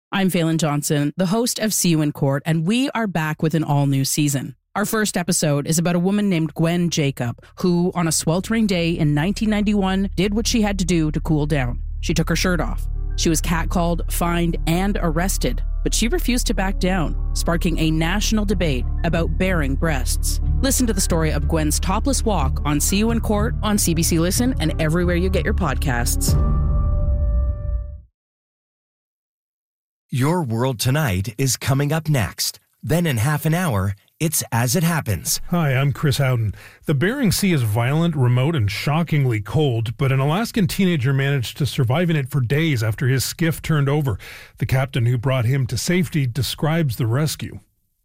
I'm Phelan Johnson, the host of See You in Court, and we are back with an all-new season. Our first episode is about a woman named Gwen Jacob, who, on a sweltering day in 1991, did what she had to do to cool down. She took her shirt off. She was catcalled, fined, and arrested, but she refused to back down, sparking a national debate about bearing breasts. Listen to the story of Gwen's topless walk on See You in Court on CBC Listen and everywhere you get your podcasts. Your World Tonight is coming up next. Then in half an hour, it's As It Happens. Hi, I'm Chris Howden. The Bering Sea is violent, remote, and shockingly cold, but an Alaskan teenager managed to survive in it for days after his skiff turned over. The captain who brought him to safety describes the rescue.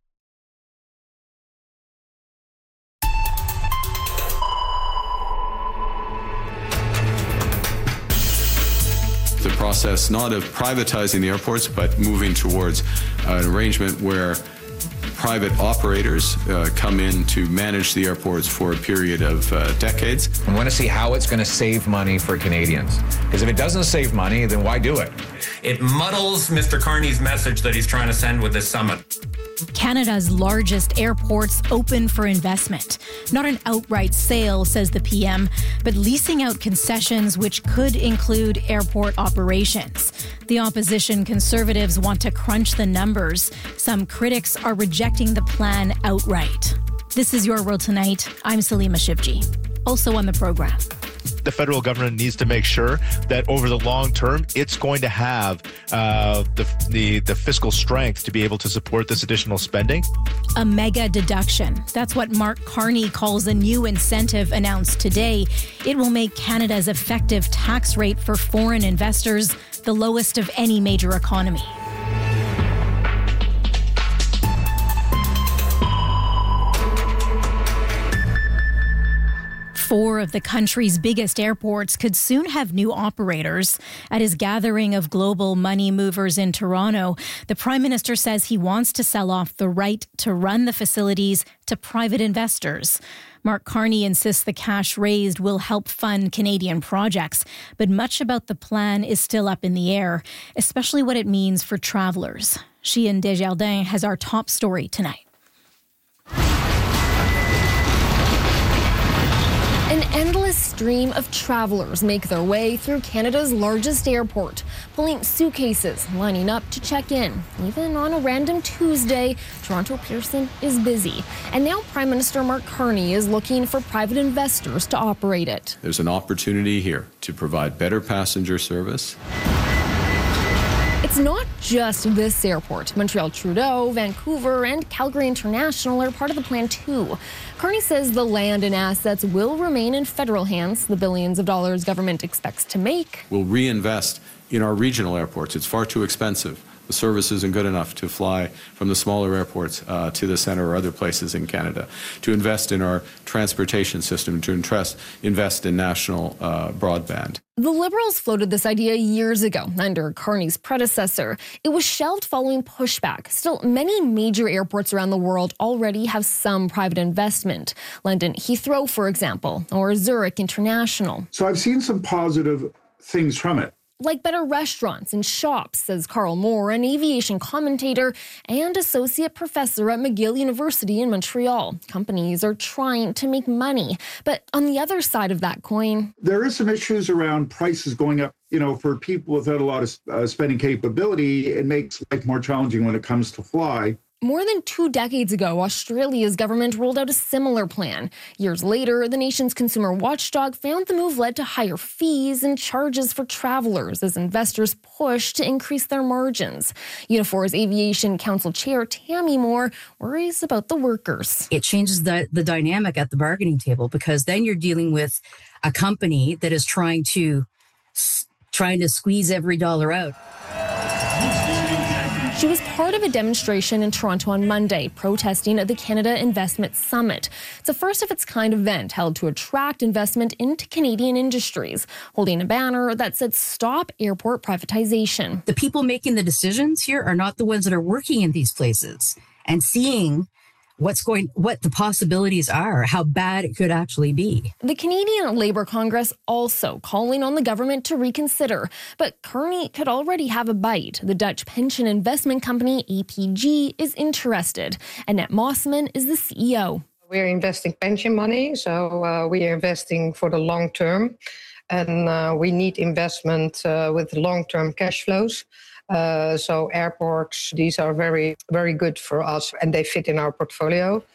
The process not of privatizing the airports, but moving towards an arrangement where private operators come in to manage the airports for a period of decades. I want to see how it's going to save money for Canadians. Because if it doesn't save money, then why do it? It muddles Mr. Carney's message that he's trying to send with this summit. Canada's largest airports open for investment. Not an outright sale, says the PM, but leasing out concessions which could include airport operations. The opposition Conservatives want to crunch the numbers. Some critics are rejecting the plan outright. This is Your World Tonight. I'm Salima Shivji. Also on the program. The federal government needs to make sure that over the long term, it's going to have the fiscal strength to be able to support this additional spending. A mega deduction. That's what Mark Carney calls a new incentive announced today. It will make Canada's effective tax rate for foreign investors the lowest of any major economy. Four of the country's biggest airports could soon have new operators. At his gathering of global money movers in Toronto, the Prime Minister says he wants to sell off the right to run the facilities to private investors. Mark Carney insists the cash raised will help fund Canadian projects, but much about the plan is still up in the air, especially what it means for travellers. Sheehan Desjardins has our top story tonight. An endless stream of travelers make their way through Canada's largest airport, pulling suitcases, lining up to check in. Even on a random Tuesday, Toronto Pearson is busy. And now Prime Minister Mark Carney is looking for private investors to operate it. There's an opportunity here to provide better passenger service. It's not just this airport. Montreal Trudeau, Vancouver, and Calgary International are part of the plan too. Carney says the land and assets will remain in federal hands. The billions of dollars government expects to make. We'll reinvest in our regional airports. It's far too expensive. The service isn't good enough to fly from the smaller airports to the centre or other places in Canada. To invest in our transportation system, to invest in national broadband. The Liberals floated this idea years ago under Carney's predecessor. It was shelved following pushback. Still, many major airports around the world already have some private investment. London Heathrow, for example, or Zurich International. So I've seen some positive things from it. Like better restaurants and shops, says Carl Moore, an aviation commentator and associate professor at McGill University in Montreal. Companies are trying to make money. But on the other side of that coin, there is some issues around prices going up. You know, for people without a lot of spending capability, it makes life more challenging when it comes to fly. More than 2 decades ago, Australia's government rolled out a similar plan. Years later, the nation's consumer watchdog found the move led to higher fees and charges for travelers as investors pushed to increase their margins. Unifor's Aviation Council Chair Tammy Moore worries about the workers. It changes the dynamic at the bargaining table because then you're dealing with a company that is trying to squeeze every dollar out. She was part of a demonstration in Toronto on Monday, protesting at the Canada Investment Summit. It's a first-of-its-kind event held to attract investment into Canadian industries, holding a banner that said, "Stop airport privatization." The people making the decisions here are not the ones that are working in these places and seeing what the possibilities are, how bad it could actually be. The Canadian Labour Congress also calling on the government to reconsider, but Carney could already have a bite. The Dutch pension investment company APG is interested. Annette Mossman is the CEO. We're investing pension money, so we are investing for the long term, and we need investment with long-term cash flows. So airports, these are very, very good for us, and they fit in our portfolio.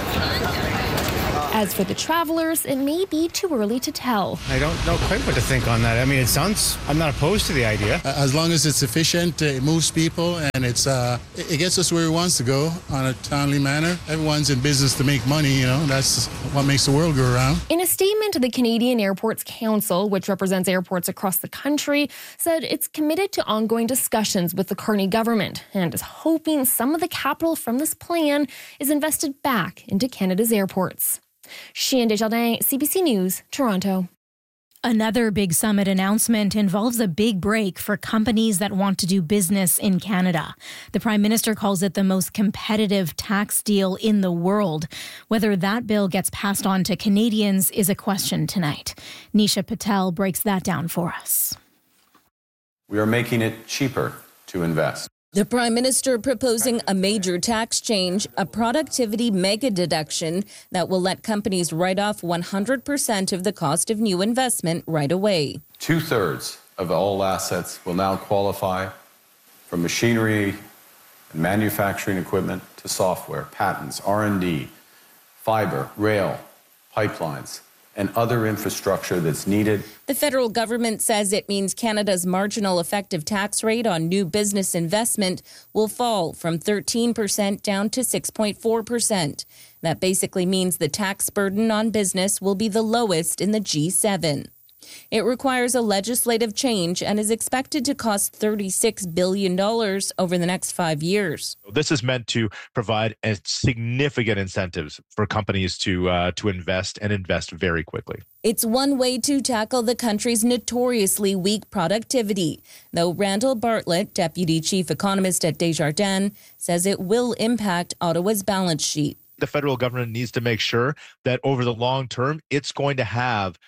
As for the travelers, it may be too early to tell. I don't know quite what to think on that. I mean, I'm not opposed to the idea. As long as it's efficient, it moves people, and it gets us where it wants to go on a timely manner. Everyone's in business to make money, that's what makes the world go around. In a statement, the Canadian Airports Council, which represents airports across the country, said it's committed to ongoing discussions with the Carney government and is hoping some of the capital from this plan is invested back into Canada's airports. Chien Desjardins, CBC News, Toronto. Another big summit announcement involves a big break for companies that want to do business in Canada. The Prime Minister calls it the most competitive tax deal in the world. Whether that bill gets passed on to Canadians is a question tonight. Nisha Patel breaks that down for us. We are making it cheaper to invest. The Prime Minister proposing a major tax change, a productivity mega deduction that will let companies write off 100% of the cost of new investment right away. 2/3 of all assets will now qualify, from machinery and manufacturing equipment to software, patents, R&D, fiber, rail, pipelines, and other infrastructure that's needed. The federal government says it means Canada's marginal effective tax rate on new business investment will fall from 13% down to 6.4%. That basically means the tax burden on business will be the lowest in the G7. It requires a legislative change and is expected to cost $36 billion over the next 5 years. This is meant to provide a significant incentives for companies to invest and invest very quickly. It's one way to tackle the country's notoriously weak productivity, though Randall Bartlett, Deputy Chief Economist at Desjardins, says it will impact Ottawa's balance sheet. The federal government needs to make sure that over the long term, it's going to have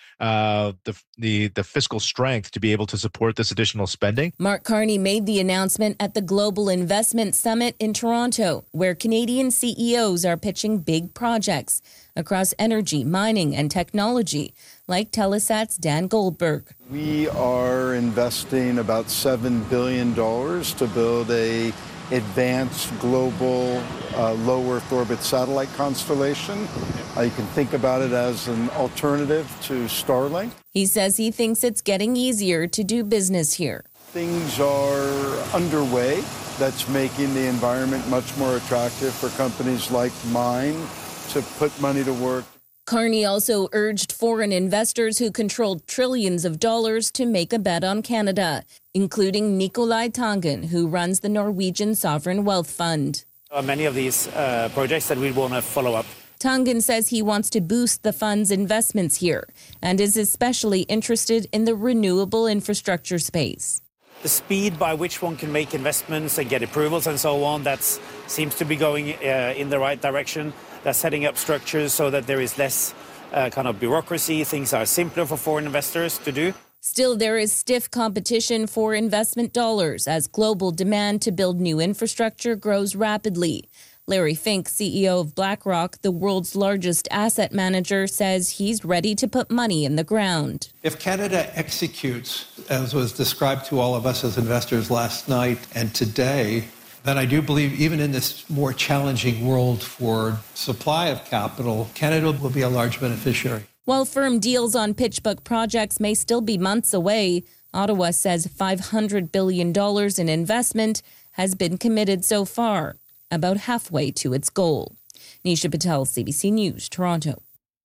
the fiscal strength to be able to support this additional spending. Mark Carney made the announcement at the Global Investment Summit in Toronto, where Canadian CEOs are pitching big projects across energy, mining, and technology, like Telesat's Dan Goldberg. We are investing about $7 billion to build a advanced global low Earth orbit satellite constellation. You can think about it as an alternative to Starlink. He says he thinks it's getting easier to do business here. Things are underway that's making the environment much more attractive for companies like mine to put money to work. Carney also urged foreign investors who controlled trillions of dollars to make a bet on Canada, including Nicolai Tangen, who runs the Norwegian Sovereign Wealth Fund. Many of these projects that we want to follow up. Tangen says he wants to boost the fund's investments here and is especially interested in the renewable infrastructure space. The speed by which one can make investments and get approvals and so on, that seems to be going in the right direction. They're setting up structures so that there is less kind of bureaucracy. Things are simpler for foreign investors to do. Still, there is stiff competition for investment dollars as global demand to build new infrastructure grows rapidly. Larry Fink, CEO of BlackRock, the world's largest asset manager, says he's ready to put money in the ground. If Canada executes, as was described to all of us as investors last night and today, then I do believe even in this more challenging world for supply of capital, Canada will be a large beneficiary. While firm deals on PitchBook projects may still be months away, Ottawa says $500 billion in investment has been committed so far, about halfway to its goal. Nisha Patel, CBC News, Toronto.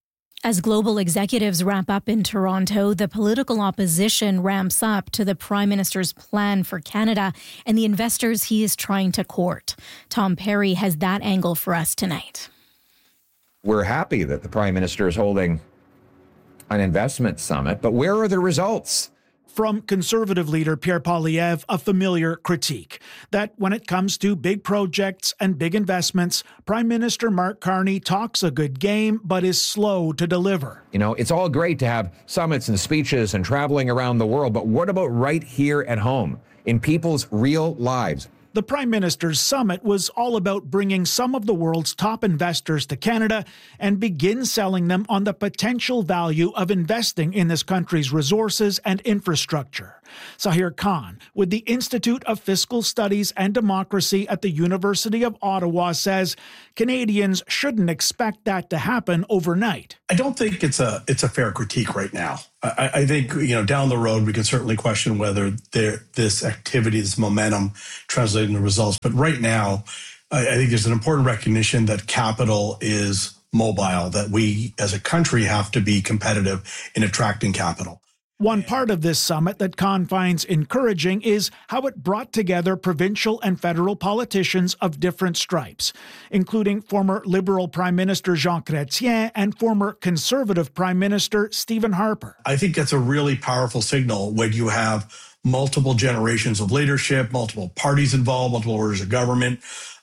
As global executives wrap up in Toronto, the political opposition ramps up to the Prime Minister's plan for Canada and the investors he is trying to court. Tom Perry has that angle for us tonight. We're happy that the Prime Minister is holding an investment summit, but where are the results? From Conservative leader Pierre Poilievre, a familiar critique that when it comes to big projects and big investments, Prime Minister Mark Carney talks a good game but is slow to deliver. You know, it's all great to have summits and speeches and traveling around the world, but what about right here at home, in people's real lives? The Prime Minister's summit was all about bringing some of the world's top investors to Canada and begin selling them on the potential value of investing in this country's resources and infrastructure. Zahir Khan, with the Institute of Fiscal Studies and Democracy at the University of Ottawa, says Canadians shouldn't expect that to happen overnight. I don't think it's a fair critique right now. I think, down the road, we can certainly question whether this activity, this momentum translates into results. But right now, I think there's an important recognition that capital is mobile, that we as a country have to be competitive in attracting capital. One part of this summit that Khan finds encouraging is how it brought together provincial and federal politicians of different stripes, including former Liberal Prime Minister Jean Chrétien and former Conservative Prime Minister Stephen Harper. I think that's a really powerful signal when you have multiple generations of leadership, multiple parties involved, multiple orders of government.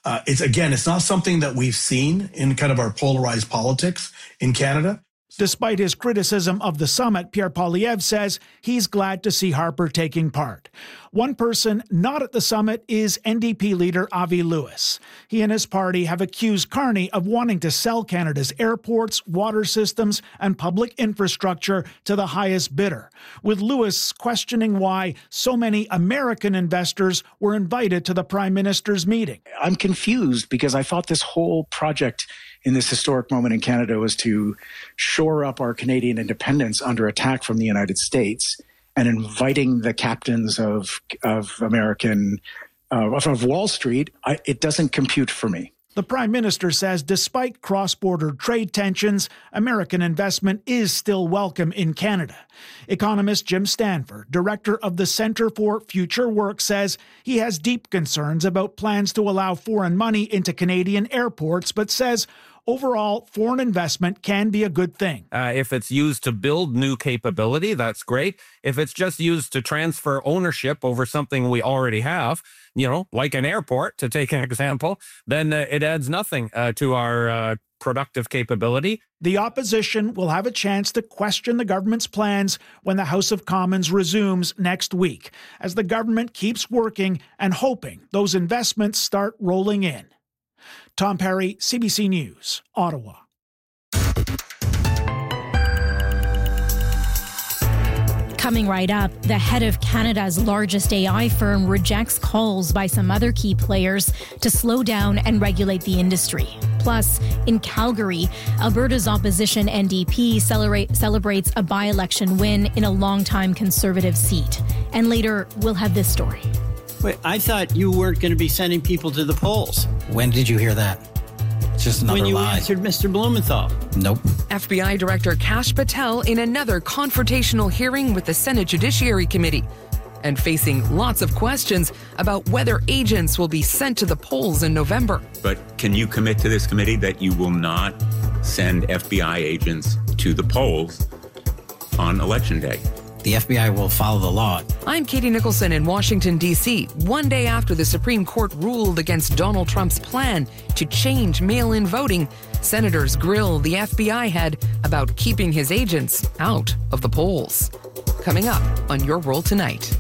It's not something that we've seen in kind of our polarized politics in Canada. Despite his criticism of the summit, Pierre Poilievre says he's glad to see Harper taking part. One person not at the summit is NDP leader Avi Lewis. He and his party have accused Carney of wanting to sell Canada's airports, water systems, and public infrastructure to the highest bidder, with Lewis questioning why so many American investors were invited to the Prime Minister's meeting. I'm confused because I thought this whole project in this historic moment in Canada was to shore up our Canadian independence under attack from the United States, and inviting the captains of Wall Street, it doesn't compute for me. The Prime Minister says despite cross-border trade tensions, American investment is still welcome in Canada. Economist Jim Stanford, director of the Centre for Future Work, says he has deep concerns about plans to allow foreign money into Canadian airports, but says overall, foreign investment can be a good thing. If it's used to build new capability, that's great. If it's just used to transfer ownership over something we already have, like an airport, to take an example, then it adds nothing to our productive capability. The opposition will have a chance to question the government's plans when the House of Commons resumes next week, as the government keeps working and hoping those investments start rolling in. Tom Perry, CBC News, Ottawa. Coming right up, the head of Canada's largest AI firm rejects calls by some other key players to slow down and regulate the industry. Plus, in Calgary, Alberta's opposition NDP celebrates a by-election win in a longtime Conservative seat. And later, we'll have this story. Wait, I thought you weren't going to be sending people to the polls. When did you hear that? It's just another lie. When you answered Mr. Blumenthal. Nope. FBI Director Kash Patel in another confrontational hearing with the Senate Judiciary Committee, and facing lots of questions about whether agents will be sent to the polls in November. But can you commit to this committee that you will not send FBI agents to the polls on Election Day? The FBI will follow the law. I'm Katie Nicholson in Washington, D.C., one day after the Supreme Court ruled against Donald Trump's plan to change mail-in voting. Senators grill the FBI head about keeping his agents out of the polls. Coming up on Your World Tonight.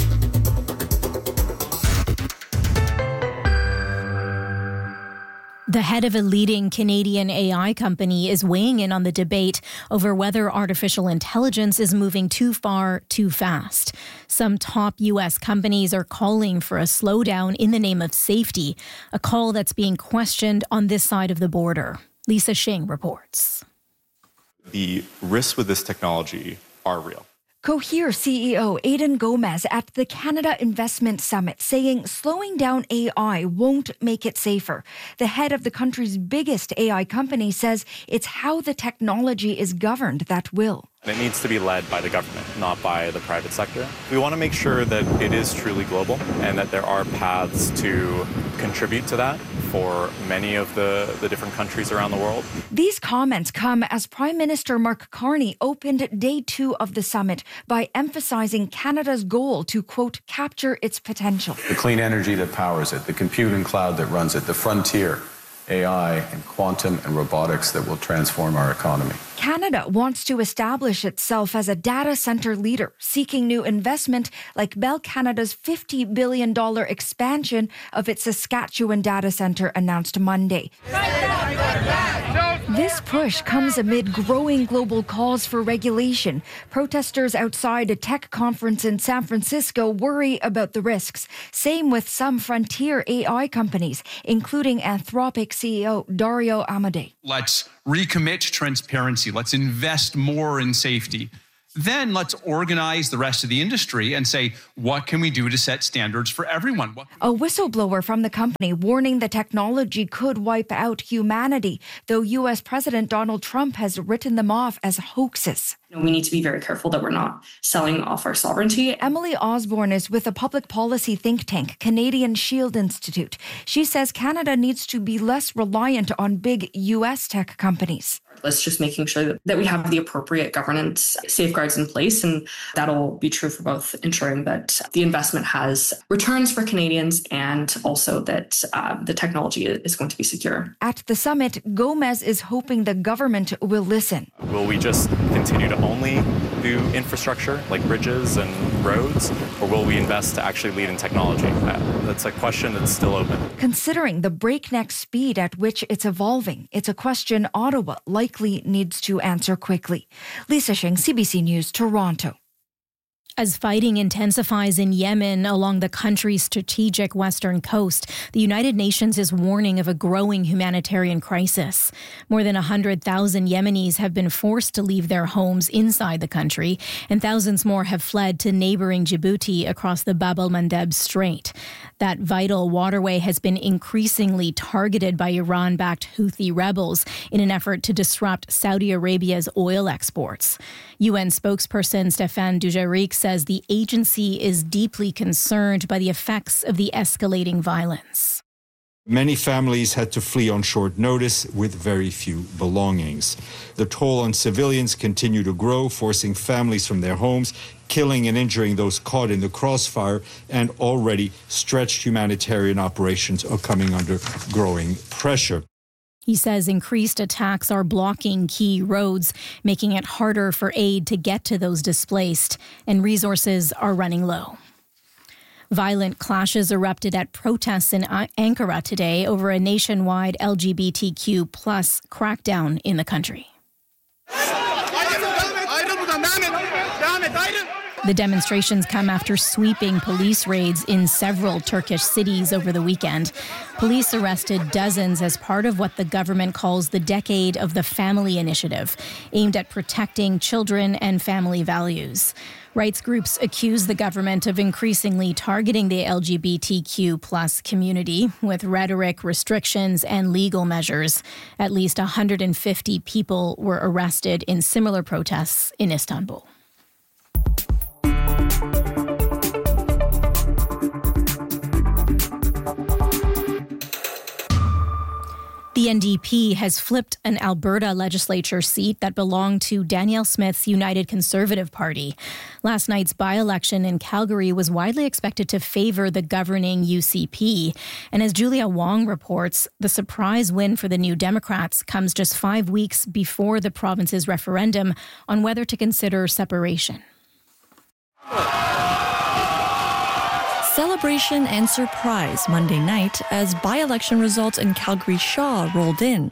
The head of a leading Canadian AI company is weighing in on the debate over whether artificial intelligence is moving too far, too fast. Some top U.S. companies are calling for a slowdown in the name of safety, a call that's being questioned on this side of the border. Lisa Shing reports. The risks with this technology are real. Cohere CEO Aidan Gomez at the Canada Investment Summit saying slowing down AI won't make it safer. The head of the country's biggest AI company says it's how the technology is governed that will. It needs to be led by the government, not by the private sector. We want to make sure that it is truly global and that there are paths to contribute to that for many of the different countries around the world. These comments come as Prime Minister Mark Carney opened day 2 of the summit by emphasizing Canada's goal to, quote, capture its potential. The clean energy that powers it, the compute and cloud that runs it, the frontier, AI and quantum and robotics that will transform our economy. Canada wants to establish itself as a data center leader, seeking new investment like Bell Canada's $50 billion expansion of its Saskatchewan data center announced Monday. This push comes amid growing global calls for regulation. Protesters outside a tech conference in San Francisco worry about the risks. Same with some frontier AI companies, including Anthropic CEO Dario Amodei. Let's recommit to transparency. Let's invest more in safety. Then let's organize the rest of the industry and say, what can we do to set standards for everyone? A whistleblower from the company warning the technology could wipe out humanity, though U.S. President Donald Trump has written them off as hoaxes. We need to be very careful that we're not selling off our sovereignty. Emily Osborne is with a public policy think tank, Canadian Shield Institute. She says Canada needs to be less reliant on big U.S. tech companies. Let's just making sure that we have the appropriate governance safeguards in place, and that'll be true for both ensuring that the investment has returns for Canadians and also that the technology is going to be secure. At the summit, Gomez is hoping the government will listen. Will we just continue to only do infrastructure like bridges and roads, or will we invest to actually lead in technology? That's a question that's still open. Considering the breakneck speed at which it's evolving, it's a question Ottawa likely needs to answer quickly. Lisa Shing, CBC News, Toronto. As fighting intensifies in Yemen along the country's strategic western coast, the United Nations is warning of a growing humanitarian crisis. More than 100,000 Yemenis have been forced to leave their homes inside the country, and thousands more have fled to neighboring Djibouti across the Bab el-Mandeb Strait. That vital waterway has been increasingly targeted by Iran-backed Houthi rebels in an effort to disrupt Saudi Arabia's oil exports. UN spokesperson Stéphane Dujarric says the agency is deeply concerned by the effects of the escalating violence. Many families had to flee on short notice with very few belongings. The toll on civilians continued to grow, forcing families from their homes, killing and injuring those caught in the crossfire, and already stretched humanitarian operations are coming under growing pressure. He says increased attacks are blocking key roads, making it harder for aid to get to those displaced, and resources are running low. Violent clashes erupted at protests in Ankara today over a nationwide LGBTQ+ crackdown in the country. The demonstrations come after sweeping police raids in several Turkish cities over the weekend. Police arrested dozens as part of what the government calls the Decade of the Family Initiative, aimed at protecting children and family values. Rights groups accuse the government of increasingly targeting the LGBTQ+ community with rhetoric, restrictions, and legal measures. At least 150 people were arrested in similar protests in Istanbul. The NDP has flipped an Alberta legislature seat that belonged to Danielle Smith's United Conservative Party. Last night's by-election in Calgary was widely expected to favour the governing UCP. And as Julia Wong reports, the surprise win for the New Democrats comes just 5 weeks before the province's referendum on whether to consider separation. Celebration and surprise Monday night as by-election results in Calgary Shaw rolled in.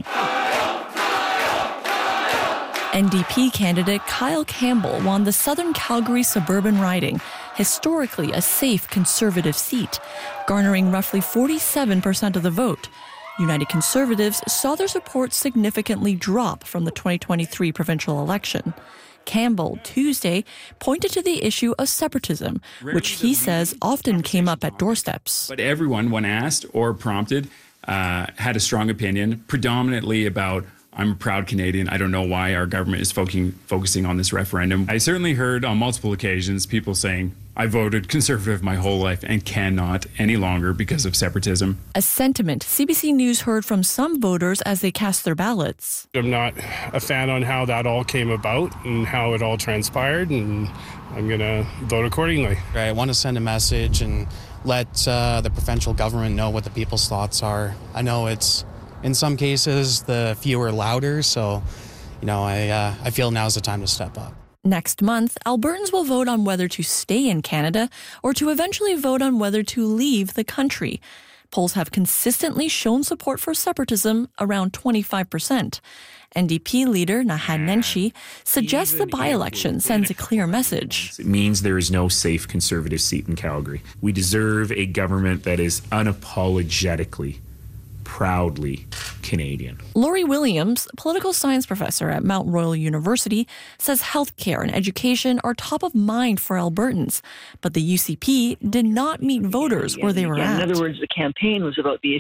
NDP candidate Kyle Campbell won the Southern Calgary suburban riding, historically a safe Conservative seat, garnering roughly 47% of the vote. United Conservatives saw their support significantly drop from the 2023 provincial election. Campbell, Tuesday, pointed to the issue of separatism, which he says often came up at doorsteps. But everyone, when asked or prompted, had a strong opinion, predominantly about I'm a proud Canadian. I don't know why our government is focusing on this referendum. I certainly heard on multiple occasions people saying, I voted Conservative my whole life and cannot any longer because of separatism. A sentiment CBC News heard from some voters as they cast their ballots. I'm not a fan on how that all came about and how it all transpired, and I'm going to vote accordingly. I want to send a message and let the provincial government know what the people's thoughts are. I know it's, in some cases, the few are louder, so, I feel now's the time to step up. Next month, Albertans will vote on whether to stay in Canada or to eventually vote on whether to leave the country. Polls have consistently shown support for separatism, around 25%. NDP leader Naheed Nenshi suggests the by-election sends a clear message. It means there is no safe Conservative seat in Calgary. We deserve a government that is unapologetically, proudly Canadian. Laurie Williams, political science professor at Mount Royal University, says healthcare and education are top of mind for Albertans, but the UCP did not meet voters where they were at. In other words, the campaign was about the